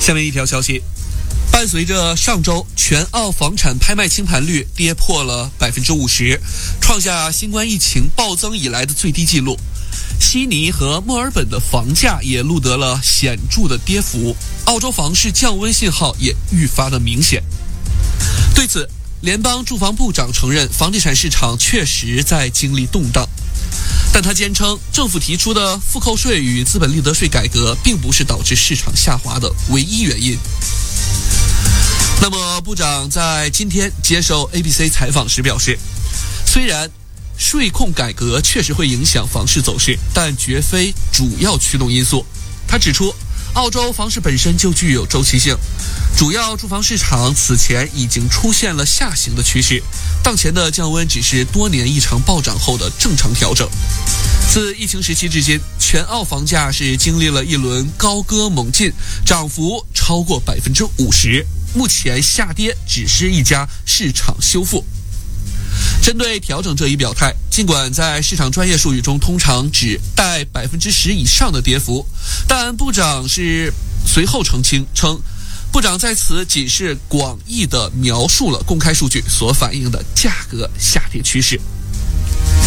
下面一条消息，伴随着上周全澳房产拍卖清盘率跌破了50%，创下新冠疫情暴增以来的最低纪录。悉尼和墨尔本的房价也录得了显著的跌幅，澳洲房市降温信号也愈发的明显。对此，联邦住房部长承认房地产市场确实在经历动荡，但他坚称政府提出的复扣税与资本利得税改革并不是导致市场下滑的唯一原因。那么部长在今天接受 ABC 采访时表示，虽然税控改革确实会影响房市走势，但绝非主要驱动因素。他指出，澳洲房市本身就具有周期性，主要住房市场此前已经出现了下行的趋势，当前的降温只是多年异常暴涨后的正常调整。自疫情时期至今，全澳房价是经历了一轮高歌猛进，涨幅超过50%，目前下跌只是一家市场修复。针对调整这一表态，尽管在市场专业术语中通常指带10%以上的跌幅，但部长是随后澄清称，部长在此仅是广义的描述了公开数据所反映的价格下跌趋势。